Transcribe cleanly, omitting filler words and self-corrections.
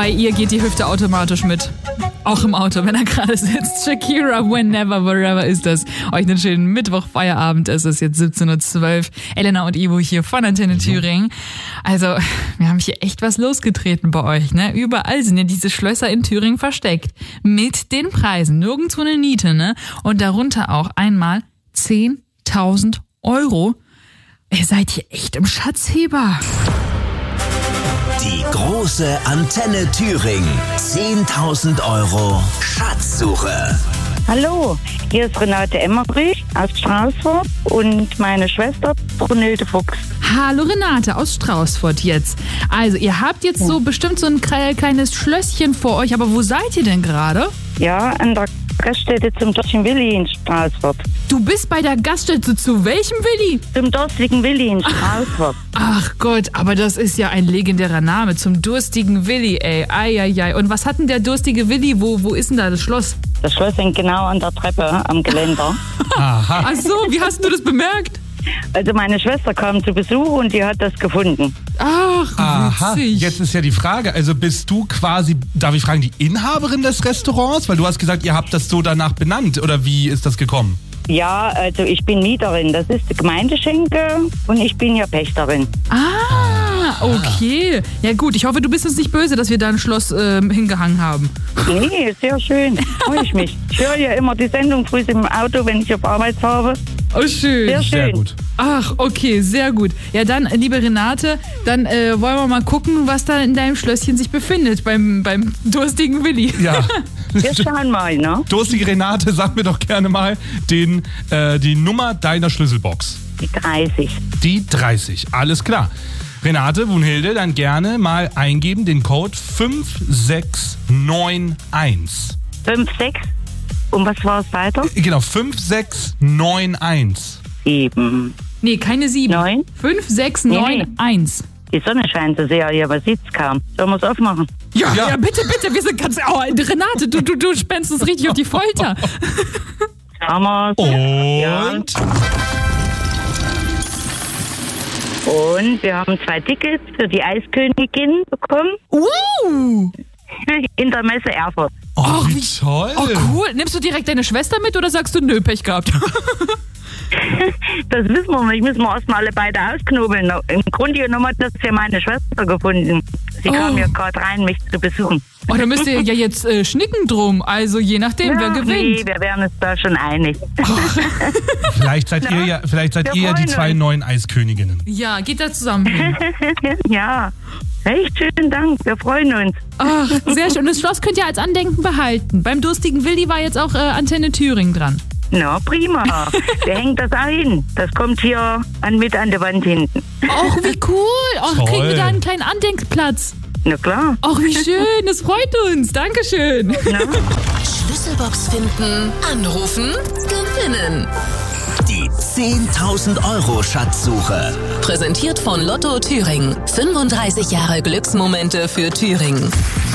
Bei ihr geht die Hüfte automatisch mit. Auch im Auto, wenn er gerade sitzt. Shakira, Whenever, Wherever ist das. Euch einen schönen Mittwoch-Feierabend. Es ist jetzt 17.12 Uhr. Elena und Ivo hier von Antenne Thüringen. Also, wir haben hier echt was losgetreten bei euch, ne? Überall sind ja diese Schlösser in Thüringen versteckt. Mit den Preisen. Nirgendwo eine Niete, ne? Und darunter auch einmal 10.000 Euro. Ihr seid hier echt im Schatzheber. Die große Antenne Thüringen. 10.000 Euro Schatzsuche. Hallo, hier ist Renate Emmerich aus Straußfurt und meine Schwester Brunhilde Fuchs. Hallo Renate aus Straußfurt jetzt. Also ihr habt jetzt so bestimmt so ein kleines Schlösschen vor euch, aber wo seid ihr denn gerade? Ja, an der Gaststätte zum Dorstigen Willi in Straußfurt. Du bist bei der Gaststätte zu welchem Willi? Zum Dorstigen Willi in Straußfurt. Ach Gott, aber das ist ja ein legendärer Name, zum Durstigen Willi, ey. Eieiei. Und was hat denn der Durstige Willi? Wo ist denn da das Schloss? Das Schloss hängt genau an der Treppe am Geländer. Aha. Ach so, wie hast du das bemerkt? Also meine Schwester kam zu Besuch und die hat das gefunden. Ach, Aha, witzig. jetzt ist ja die Frage, also bist du quasi, darf ich fragen, die Inhaberin des Restaurants? Weil du hast gesagt, ihr habt das so danach benannt, oder wie ist das gekommen? Ja, also ich bin Mieterin, das ist die Gemeindeschenke und ich bin ja Pächterin. Okay. Ja gut, ich hoffe, du bist uns nicht böse, dass wir da ein Schloss hingehangen haben. Nee, sehr schön, freue ich mich. Ich höre ja immer die Sendung früh im Auto, wenn ich auf Arbeit fahre. Oh, schön. Sehr schön. Sehr gut. Ach, okay, sehr gut. Ja, dann, liebe Renate, dann wollen wir mal gucken, was da in deinem Schlösschen sich befindet beim Durstigen Willi. Ja. Wir schauen mal, ne? Durstige Renate, sag mir doch gerne mal die Nummer deiner Schlüsselbox. Die 30. Die 30, alles klar. Renate, Brunhilde, dann gerne mal eingeben den Code 5691. 5, 6. Und was war es weiter? Genau, 5691. 7. Nee, keine 7. 9. 5, 6, 9, 1. Die Sonne scheint so sehr hier, was sieht's kaum. Sollen wir es aufmachen? Ja, Ja. ja, bitte, wir sind ganz... Oh, Renate, du spennst uns richtig auf die Folter. Haben wir's. Ja. Und wir haben 2 Tickets für die Eiskönigin bekommen in der Messe Erfurt. Oh, wie toll. Oh, cool. Nimmst du direkt deine Schwester mit oder sagst du, nö, Pech gehabt? Das wissen wir nicht, müssen wir erstmal alle beide ausknobeln. Im Grunde genommen hat das ja meine Schwester gefunden. Sie kam ja gerade rein, mich zu besuchen. Oh, da müsst ihr ja jetzt schnicken drum. Also je nachdem, wer gewinnt. Nee, wir wären uns da schon einig. Vielleicht seid ihr ja die 2 neuen Eisköniginnen. Ja, geht da zusammen hin. Ja, recht schönen Dank, wir freuen uns. Ach, sehr schön. Und das Schloss könnt ihr als Andenken behalten. Beim Durstigen Willi war jetzt auch Antenne Thüringen dran. Na, prima. Wer hängt das auch hin? Das kommt hier mit an der Wand hinten. Ach, wie cool. Ach, Toll. kriegen wir da einen kleinen Andenkplatz. Na klar. Ach, wie schön. Das freut uns. Dankeschön. Na? Schlüsselbox finden, anrufen, gewinnen. Die 10.000 Euro Schatzsuche. Präsentiert von Lotto Thüringen. 35 Jahre Glücksmomente für Thüringen.